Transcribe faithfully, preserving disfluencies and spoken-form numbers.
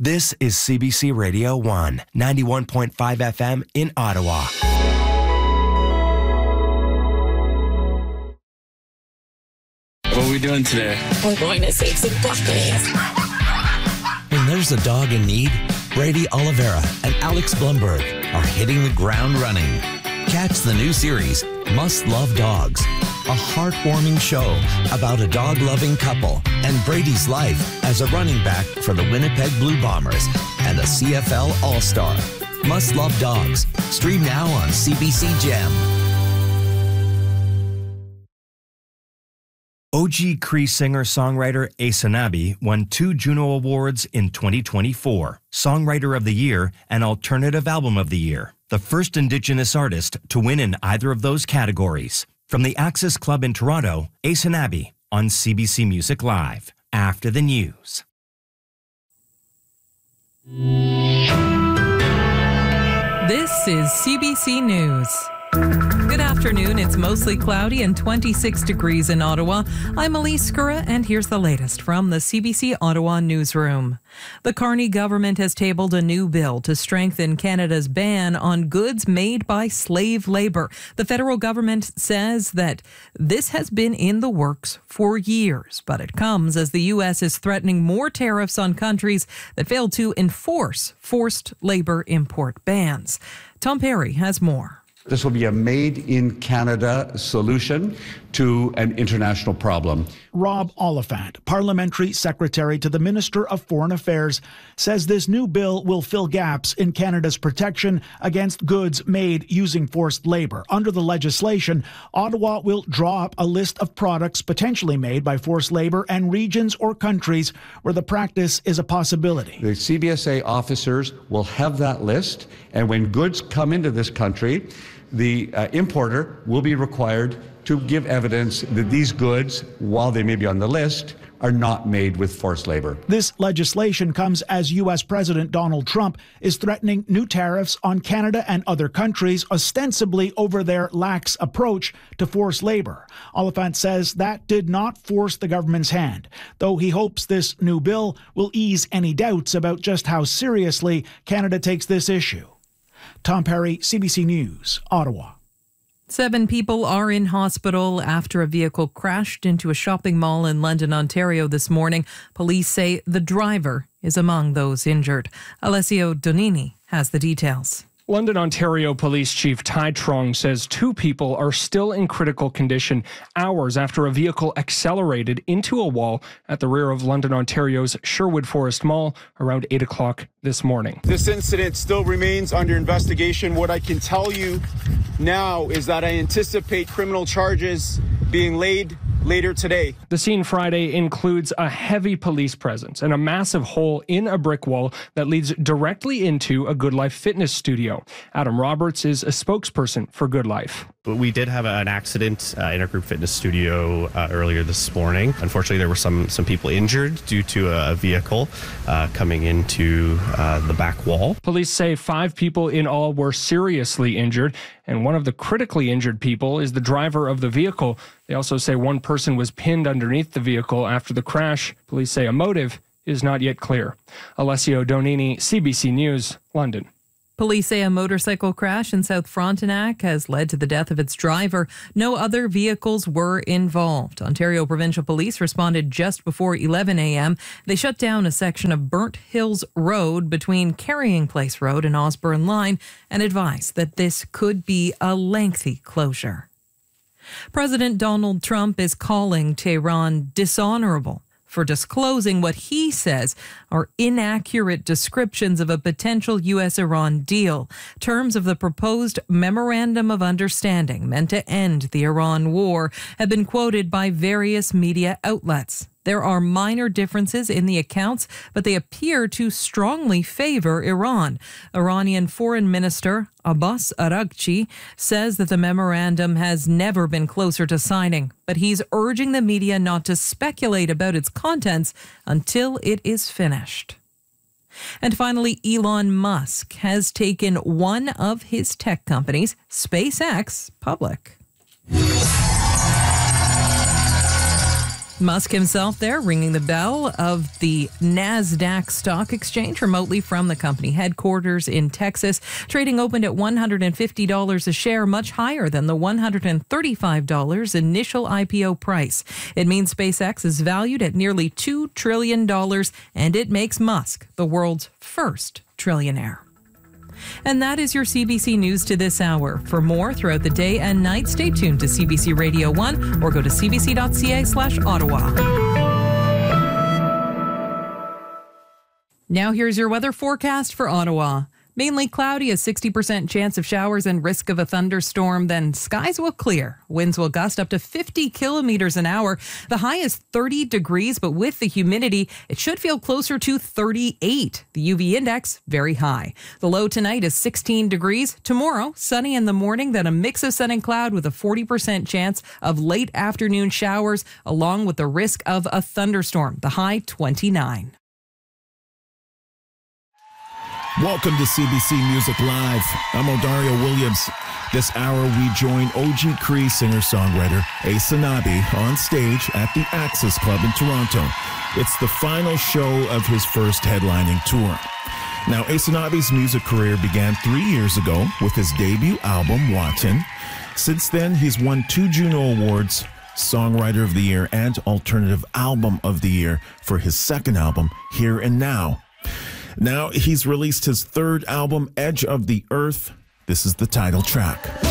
This is C B C Radio one, ninety-one point five F M in Ottawa. What are we doing today? We're going to save some puppies. When there's a dog in need, Brady Oliveira and Alex Blumberg are hitting the ground running. Catch the new series, Must Love Dogs, a heartwarming show about a dog-loving couple and Brady's life as a running back for the Winnipeg Blue Bombers and a C F L All-Star. Must Love Dogs. Stream now on C B C Gem. O G Cree singer-songwriter Aysanabee won two Juno Awards in twenty twenty-four, Songwriter of the Year and Alternative Album of the Year, the first Indigenous artist to win in either of those categories. From the Axis Club in Toronto, Aysanabee on C B C Music Live, after the news. This is C B C News. Good afternoon. It's mostly cloudy and twenty-six degrees in Ottawa. I'm Elise Skura, and here's the latest from the C B C Ottawa newsroom. The Carney government has tabled a new bill to strengthen Canada's ban on goods made by slave labor. The federal government says that this has been in the works for years, but it comes as the U S is threatening more tariffs on countries that fail to enforce forced labor import bans. Tom Perry has more. This will be a made-in-Canada solution to an international problem. Rob Oliphant, Parliamentary Secretary to the Minister of Foreign Affairs, says this new bill will fill gaps in Canada's protection against goods made using forced labor. Under the legislation, Ottawa will draw up a list of products potentially made by forced labor and regions or countries where the practice is a possibility. The C B S A officers will have that list, and when goods come into this country, the uh, importer will be required to give evidence that these goods, while they may be on the list, are not made with forced labor. This legislation comes as U S President Donald Trump is threatening new tariffs on Canada and other countries, ostensibly over their lax approach to forced labor. Oliphant says that did not force the government's hand, though he hopes this new bill will ease any doubts about just how seriously Canada takes this issue. Tom Perry, C B C News, Ottawa. Seven people are in hospital after a vehicle crashed into a shopping mall in London, Ontario this morning. Police say the driver is among those injured. Alessio Donini has the details. London, Ontario Police Chief Tai Trong says two people are still in critical condition hours after a vehicle accelerated into a wall at the rear of London, Ontario's Sherwood Forest Mall around eight o'clock this morning. This incident still remains under investigation. What I can tell you now is that I anticipate criminal charges being laid later today. The scene Friday includes a heavy police presence and a massive hole in a brick wall that leads directly into a Good Life fitness studio. Adam Roberts is a spokesperson for Good Life. We did have an accident uh, in our group fitness studio uh, earlier this morning. Unfortunately, there were some some people injured due to a vehicle uh, coming into uh, the back wall. Police say five people in all were seriously injured, and one of the critically injured people is the driver of the vehicle. They also say one person was pinned underneath the vehicle after the crash. Police say a motive is not yet clear. Alessio Donini, C B C News, London. Police say a motorcycle crash in South Frontenac has led to the death of its driver. No other vehicles were involved. Ontario Provincial Police responded just before eleven a.m. They shut down a section of Burnt Hills Road between Carrying Place Road and Osborne Line and advised that this could be a lengthy closure. President Donald Trump is calling Tehran dishonorable for disclosing what he says are inaccurate descriptions of a potential U S Iran deal. Terms of the proposed Memorandum of Understanding meant to end the Iran war have been quoted by various media outlets. There are minor differences in the accounts, but they appear to strongly favor Iran. Iranian Foreign Minister Abbas Araghchi says that the memorandum has never been closer to signing, but he's urging the media not to speculate about its contents until it is finished. And finally, Elon Musk has taken one of his tech companies, SpaceX, public. Musk himself there ringing the bell of the NASDAQ stock exchange remotely from the company headquarters in Texas. Trading opened at one hundred fifty dollars a share, much higher than the one hundred thirty-five dollars initial I P O price. It means SpaceX is valued at nearly two trillion dollars, and it makes Musk the world's first trillionaire. And that is your C B C News to this hour. For more throughout the day and night, stay tuned to C B C Radio one or go to cbc.ca slash Ottawa. Now here's your weather forecast for Ottawa. Mainly cloudy, a sixty percent chance of showers and risk of a thunderstorm. Then skies will clear. Winds will gust up to fifty kilometers an hour. The high is thirty degrees, but with the humidity, it should feel closer to thirty-eight. The U V index, very high. The low tonight is sixteen degrees. Tomorrow, sunny in the morning, then a mix of sun and cloud with a forty percent chance of late afternoon showers, along with the risk of a thunderstorm. The high, twenty-nine. Welcome to C B C Music Live. I'm Odario Williams. This hour, we join O G Cree singer-songwriter Ace Anabi on stage at the Access Club in Toronto. It's the final show of his first headlining tour. Now, Ace Anabi's music career began three years ago with his debut album, Watan. Since then, he's won two Juno Awards, Songwriter of the Year and Alternative Album of the Year for his second album, Here and Now. Now he's released his third album, Edge of the Earth. This is the title track.